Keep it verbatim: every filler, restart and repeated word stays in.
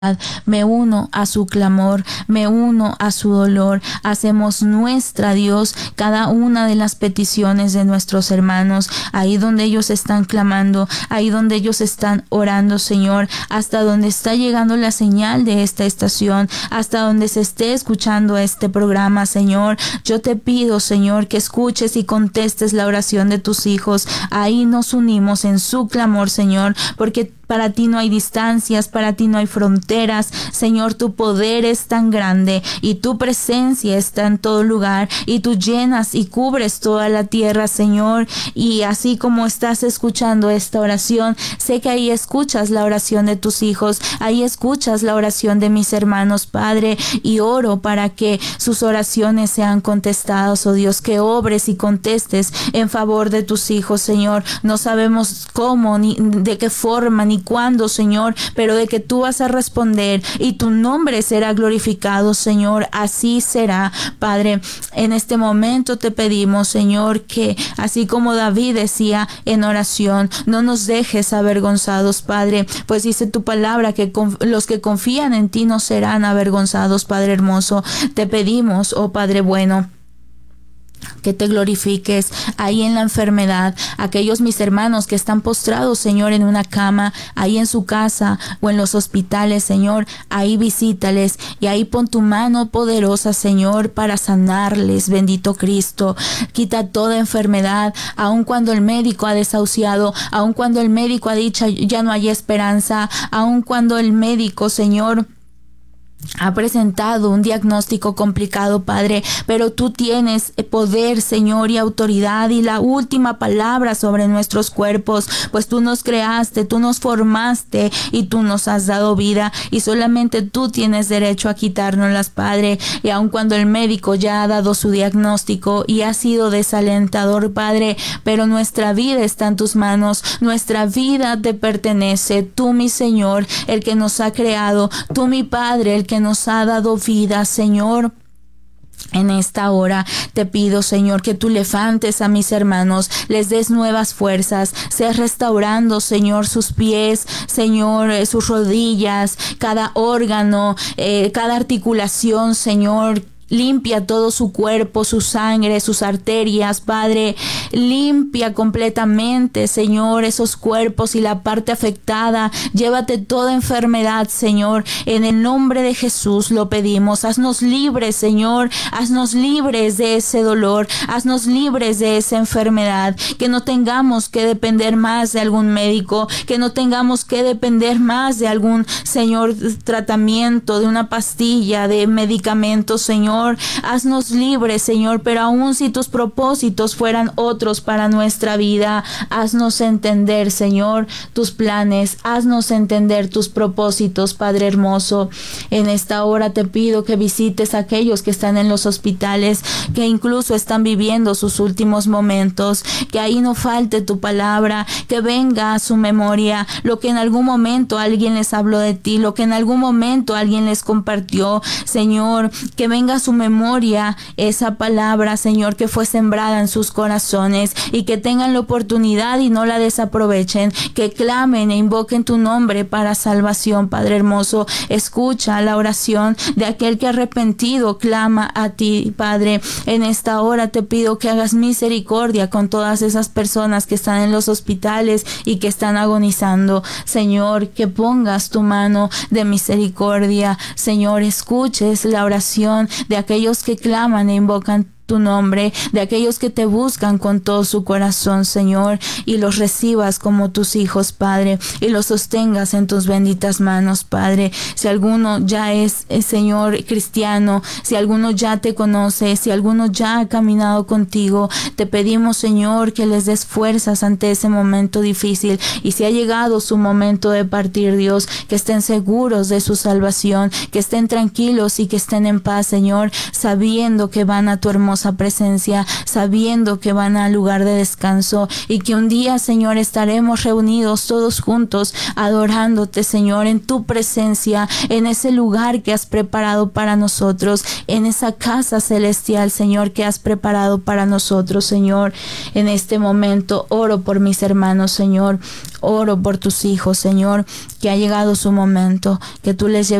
Me uno a su clamor, me uno a su dolor. Hacemos nuestra, Dios, cada una de las peticiones de nuestros hermanos, ahí donde ellos están clamando, ahí donde ellos están orando, Señor, hasta donde está llegando la señal de esta estación, hasta donde se esté escuchando este programa, Señor. Yo te pido, Señor, que escuches y contestes la oración de tus hijos. Ahí nos unimos en su clamor, Señor, porque para ti no hay distancias, para ti no hay fronteras. Señor, tu poder es tan grande y tu presencia está en todo lugar y tú llenas y cubres toda la tierra, Señor. Y así como estás escuchando esta oración, sé que ahí escuchas la oración de tus hijos, ahí escuchas la oración de mis hermanos, Padre, y oro para que sus oraciones sean contestadas, oh Dios, que obres y contestes en favor de tus hijos, Señor. No sabemos cómo, ni de qué forma, ni cuándo, Señor, pero de que tú vas a responder y tu nombre será glorificado, Señor. Así será, Padre. En este momento te pedimos, Señor, que así como David decía en oración, no nos dejes avergonzados, Padre, pues dice tu palabra que los que confían en ti no serán avergonzados, Padre hermoso. Te pedimos, oh Padre bueno, que te glorifiques ahí en la enfermedad, aquellos mis hermanos que están postrados, Señor, en una cama, ahí en su casa o en los hospitales, Señor, ahí visítales y ahí pon tu mano poderosa, Señor, para sanarles, bendito Cristo. Quita toda enfermedad, aun cuando el médico ha desahuciado, aun cuando el médico ha dicho ya no hay esperanza, aun cuando el médico, Señor, ha presentado un diagnóstico complicado, Padre, pero tú tienes poder, Señor, y autoridad y la última palabra sobre nuestros cuerpos, pues tú nos creaste, tú nos formaste y tú nos has dado vida y solamente tú tienes derecho a quitárnoslas, Padre. Y aun cuando el médico ya ha dado su diagnóstico y ha sido desalentador, Padre, pero nuestra vida está en tus manos, nuestra vida te pertenece, tú, mi Señor, el que nos ha creado, tú, mi Padre, el que nos ha dado vida, Señor. En esta hora te pido, Señor, que tú levantes a mis hermanos, les des nuevas fuerzas, seas restaurando, Señor, sus pies, Señor, eh, sus rodillas, cada órgano, eh, cada articulación, Señor. Limpia todo su cuerpo, su sangre, sus arterias, Padre. Limpia completamente, Señor, esos cuerpos y la parte afectada. Llévate toda enfermedad, Señor. En el nombre de Jesús lo pedimos. Haznos libres, Señor. Haznos libres de ese dolor. Haznos libres de esa enfermedad. Que no tengamos que depender más de algún médico. Que no tengamos que depender más de algún, Señor, tratamiento, de una pastilla, de medicamentos, Señor. Haznos libres, Señor, pero aun si tus propósitos fueran otros para nuestra vida, haznos entender, Señor, tus planes, haznos entender tus propósitos, Padre hermoso. En esta hora te pido que visites a aquellos que están en los hospitales, que incluso están viviendo sus últimos momentos, que ahí no falte tu palabra, que venga a su memoria lo que en algún momento alguien les habló de ti, lo que en algún momento alguien les compartió, Señor, que venga a su memoria esa palabra, Señor, que fue sembrada en sus corazones y que tengan la oportunidad y no la desaprovechen, que clamen e invoquen tu nombre para salvación, Padre hermoso. Escucha la oración de aquel que arrepentido clama a ti, Padre. En esta hora te pido que hagas misericordia con todas esas personas que están en los hospitales y que están agonizando, Señor, que pongas tu mano de misericordia, Señor, escuches la oración de aquellos que claman e invocan tu nombre, de aquellos que te buscan con todo su corazón, Señor, y los recibas como tus hijos, Padre, y los sostengas en tus benditas manos, Padre. Si alguno ya es, es, Señor, cristiano, si alguno ya te conoce, si alguno ya ha caminado contigo, te pedimos, Señor, que les des fuerzas ante ese momento difícil, y si ha llegado su momento de partir, Dios, que estén seguros de su salvación, que estén tranquilos y que estén en paz, Señor, sabiendo que van a tu hermosa hermosa presencia, sabiendo que van al lugar de descanso y que un día, Señor, estaremos reunidos todos juntos adorándote, Señor, en tu presencia, en ese lugar que has preparado para nosotros, en esa casa celestial, Señor, que has preparado para nosotros, Señor. En este momento oro por mis hermanos, Señor, oro por tus hijos, Señor, que ha llegado su momento, que tú les lleves